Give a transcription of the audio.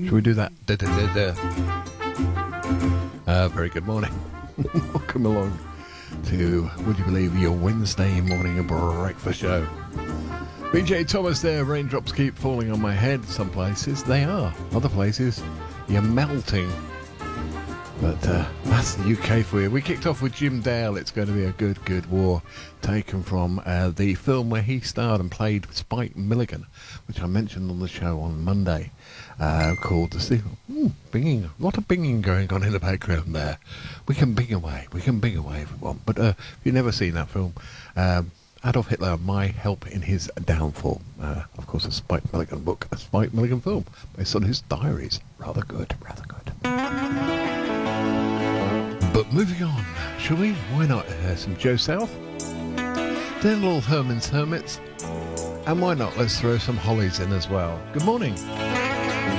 Should we do that? Very good morning. Welcome along to, would you believe, your Wednesday morning breakfast show. BJ Thomas there. Raindrops keep falling on my head. Some places they are. Other places you're melting. But that's the UK for you. We kicked off with Jim Dale. It's going to be a good war, taken from the film where he starred and played Spike Milligan, which I mentioned on the show on Monday, called The Sea. Binging. A lot of binging going on in the background there. We can bing away if we want. But if you've never seen that film, Adolf Hitler, My Help in His Downfall. Of course, a Spike Milligan book, a Spike Milligan film, based on his diaries. Rather good. But moving on, shall we? Why not? Some Joe South, then little Herman's Hermits, and why not? Let's throw some Hollies in as well. Good morning.